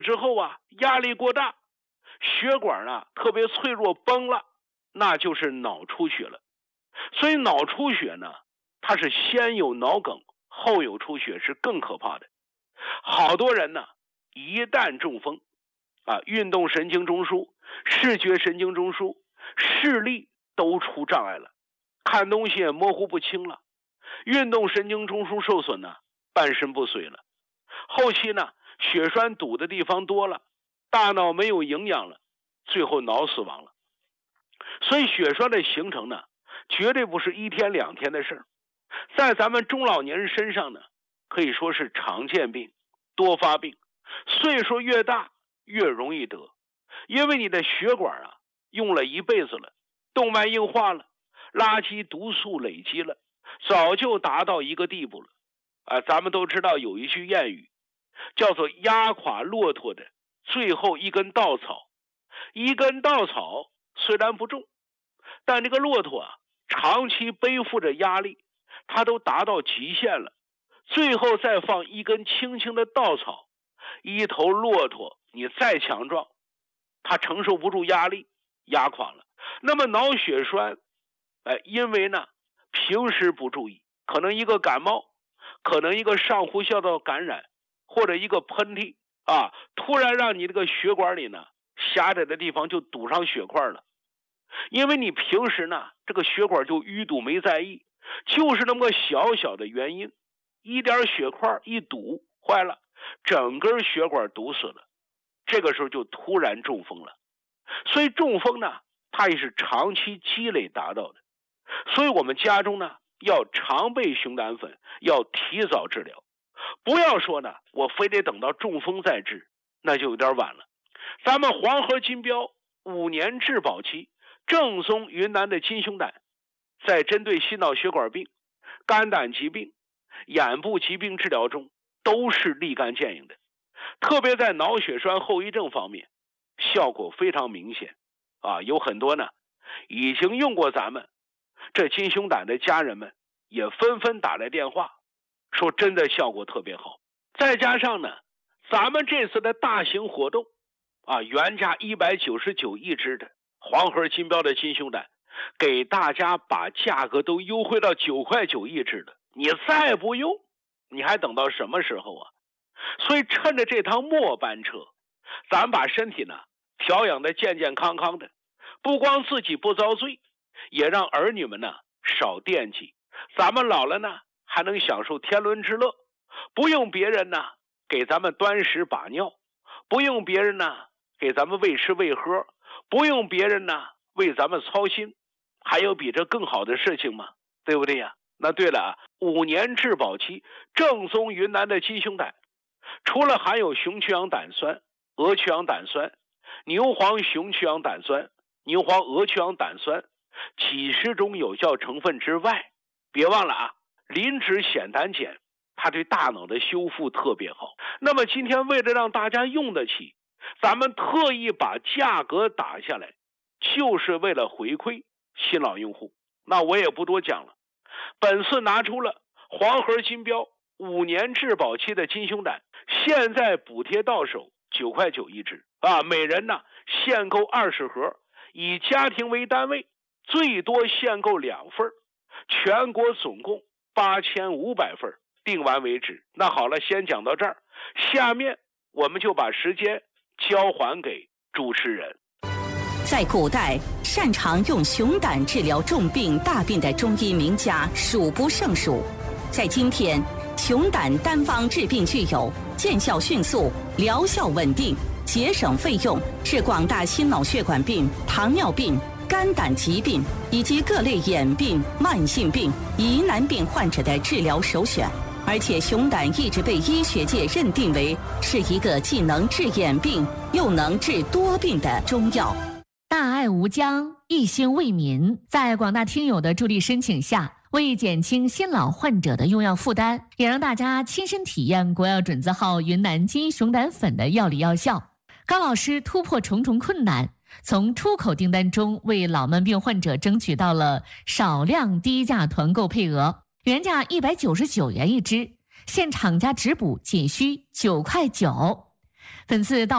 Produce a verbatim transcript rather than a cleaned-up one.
之后啊，压力过大，血管啊特别脆弱崩了，那就是脑出血了。所以脑出血呢，它是先有脑梗后有出血，是更可怕的。好多人呢一旦中风啊，运动神经中枢、视觉神经中枢、视力都出障碍了，看东西也模糊不清了，运动神经中枢受损呢，半身不遂了。后期呢，血栓堵的地方多了，大脑没有营养了，最后脑死亡了。所以血栓的形成呢，绝对不是一天两天的事儿，在咱们中老年人身上呢，可以说是常见病、多发病，岁数越大越容易得，因为你的血管啊用了一辈子了，动脉硬化了，垃圾毒素累积了，早就达到一个地步了啊。咱们都知道有一句谚语叫做压垮骆驼的最后一根稻草，一根稻草虽然不重，但这个骆驼啊长期背负着压力，它都达到极限了，最后再放一根轻轻的稻草，一头骆驼你再强壮，它承受不住压力，压垮了。那么脑血栓哎，因为呢平时不注意，可能一个感冒，可能一个上呼吸道感染，或者一个喷嚏啊，突然让你这个血管里呢狭窄的地方就堵上血块了。因为你平时呢这个血管就淤堵没在意，就是那么个小小的原因，一点血块一堵坏了，整根血管堵死了，这个时候就突然中风了。所以中风呢它也是长期积累达到的，所以我们家中呢要常备熊胆粉，要提早治疗，不要说呢我非得等到中风再治，那就有点晚了。咱们黄河金标五年质保期正宗云南的金熊胆，在针对心脑血管病、肝胆疾病、眼部疾病治疗中都是立竿见影的，特别在脑血栓后遗症方面效果非常明显啊。有很多呢已经用过咱们这金熊胆的家人们也纷纷打来电话说真的效果特别好。再加上呢咱们这次的大型活动啊，原价一百九十九一支的黄河金标的金熊胆，给大家把价格都优惠到九块九一支的，你再不用你还等到什么时候啊？所以趁着这趟末班车，咱把身体呢调养的健健康康的，不光自己不遭罪，也让儿女们呢少惦记，咱们老了呢还能享受天伦之乐，不用别人呢给咱们端屎把尿，不用别人呢给咱们喂吃喂喝，不用别人呢为咱们操心，还有比这更好的事情吗？对不对呀？那对了啊，五年质保期正宗云南的金熊胆，除了含有熊曲氧胆酸、鹅曲氧胆酸、牛黄熊曲氧胆酸、牛黄鹅曲氧胆酸几十种有效成分之外，别忘了啊，磷脂酰胆碱它对大脑的修复特别好。那么今天为了让大家用得起，咱们特意把价格打下来，就是为了回馈新老用户。那我也不多讲了，本次拿出了黄河金标五年质保期的金熊胆，现在补贴到手九块九一支啊，每人呢限购二十盒，以家庭为单位，最多限购两份，全国总共八千五百份，订完为止。那好了，先讲到这儿，下面我们就把时间交还给主持人。 在古代，擅长用熊胆治疗重病大病的中医名家数不胜数。在今天，熊胆单方治病具有见效迅速、疗效稳定、节省费用，是广大心脑血管病、糖尿病、肝胆疾病以及各类眼病、慢性病、疑难病患者的治疗首选。而且熊胆一直被医学界认定为是一个既能治眼病又能治多病的中药。 大爱无疆，一心为民，在广大听友的助力申请下，为减轻新老患者的用药负担，也让大家亲身体验国药准字号云南金熊胆粉的药理药效。高老师突破重重困难，从出口订单中为老慢病患者争取到了少量低价团购配额，原价一百九十九元一支，现厂家直补仅需九块九。本次到